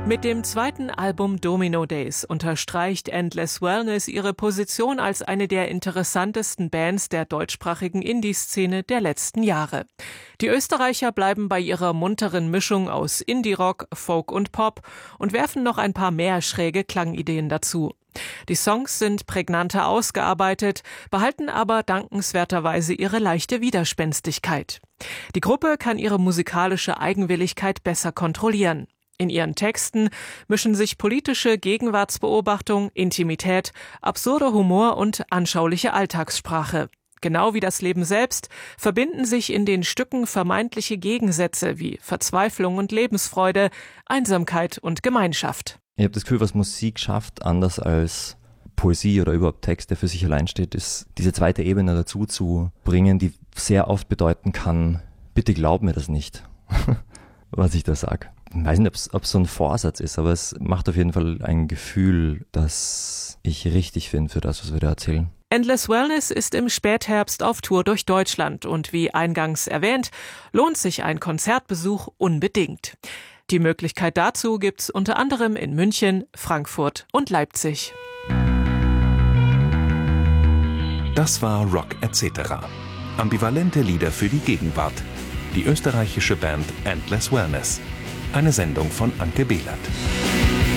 Mit dem zweiten Album Domino Days unterstreicht Endless Wellness ihre Position als eine der interessantesten Bands der deutschsprachigen Indie-Szene der letzten Jahre. Die Österreicher bleiben bei ihrer munteren Mischung aus Indie-Rock, Folk und Pop und werfen noch ein paar mehr schräge Klangideen dazu. Die Songs sind prägnanter ausgearbeitet, behalten aber dankenswerterweise ihre leichte Widerspenstigkeit. Die Gruppe kann ihre musikalische Eigenwilligkeit besser kontrollieren. In ihren Texten mischen sich politische Gegenwartsbeobachtung, Intimität, absurder Humor und anschauliche Alltagssprache. Genau wie das Leben selbst verbinden sich in den Stücken vermeintliche Gegensätze wie Verzweiflung und Lebensfreude, Einsamkeit und Gemeinschaft. Ich habe das Gefühl, was Musik schafft, anders als Poesie oder überhaupt Text, der für sich allein steht, ist diese zweite Ebene dazu zu bringen, die sehr oft bedeuten kann, bitte glaub mir das nicht, was ich da sage. Ich weiß nicht, ob es so ein Vorsatz ist, aber es macht auf jeden Fall ein Gefühl, das ich richtig finde für das, was wir da erzählen. Endless Wellness ist im Spätherbst auf Tour durch Deutschland und wie eingangs erwähnt, lohnt sich ein Konzertbesuch unbedingt. Die Möglichkeit dazu gibt's unter anderem in München, Frankfurt und Leipzig. Das war Rock etc. Ambivalente Lieder für die Gegenwart. Die österreichische Band Endless Wellness. Eine Sendung von Anke Behlert.